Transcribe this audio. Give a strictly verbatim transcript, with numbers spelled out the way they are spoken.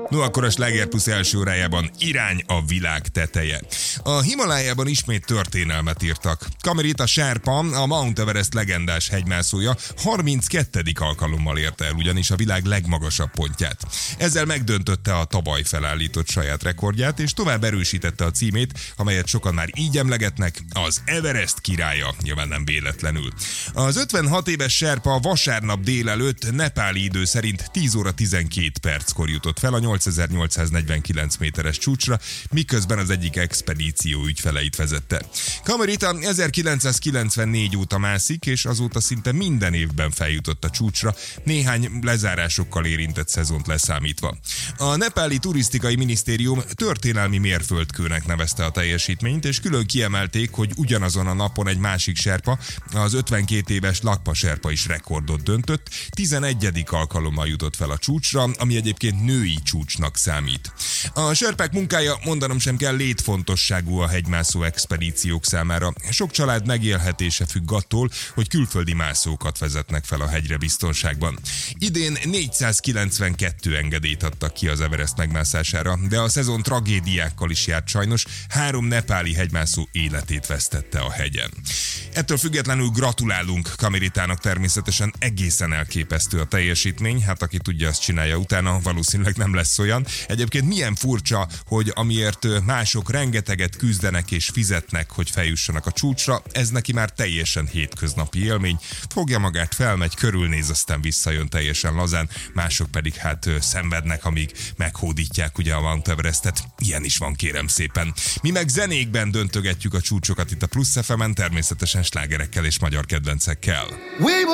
No, akkor a Sláger Plus első órájában irány a világ teteje. A Himalájában ismét történelmet írtak. Kamerita Sherpa, a Mount Everest legendás hegymászója harminckettedik alkalommal érte el ugyanis a világ legmagasabb pontját. Ezzel megdöntötte a tavaly felállított saját rekordját, és tovább erősítette a címét, amelyet sokan már így emlegetnek, az Everest királya, nyilván nem véletlenül. Az ötvenhat éves Sherpa vasárnap délelőtt nepáli idő szerint tíz óra tizenkét perckor jutott fel a nyolcezer-nyolcszáznegyvenkilenc méteres csúcsra, miközben az egyik expedíció ügyfeleit vezette. Kamerita ezerkilencszázkilencvennégy óta mászik, és azóta szinte minden évben feljutott a csúcsra, néhány lezárásokkal érintett szezont leszámítva. A nepáli turisztikai minisztérium történelmi mérföldkőnek nevezte a teljesítményt, és külön kiemelték, hogy ugyanazon a napon egy másik serpa, az ötvenkét éves Lakpa Sherpa is rekordot döntött, tizenegyedik alkalommal jutott fel a csúcsra, ami egyébként női csúcsnak számít. A serpák munkája, mondanom sem kell, létfontosságú a hegymászó expedíciók számára. Sok család megélhetése függ attól, hogy külföldi mászókat vezetnek fel a hegyre biztonságban. Idén négyszázkilencvenkettő engedélyt adtak ki az Everest megmászására, de a szezon tragédiákkal is járt sajnos, három nepáli hegymászó életét vesztette a hegyen. Ettől függetlenül gratulálunk Kameritának, természetesen egészen elképesztő a teljesítmény, hát aki tudja, azt csinálja utána, valószínűleg nem lesz olyan. Egyébként milyen furcsa, hogy amiért mások rengeteget küzdenek és fizetnek, hogy feljussanak a csúcsra, ez neki már teljesen hétköznapi élmény. Fogja magát, felmegy, körülnéz, aztán visszajön teljesen lazán, mások pedig hát szenvednek, amíg meghódítják ugye a Mount Everestet. Ilyen is van, kérem szépen. Mi meg zenékben döntögetjük a csúcsokat itt a Plusz ef emen, természetesen slágerekkel és magyar kedvencekkel.